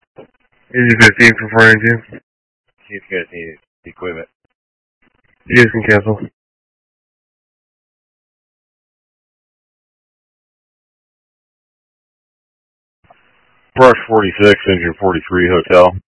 Easy 15 for 492. See if you guys need equipment. You guys can cancel. Brush 46, engine 43, hotel.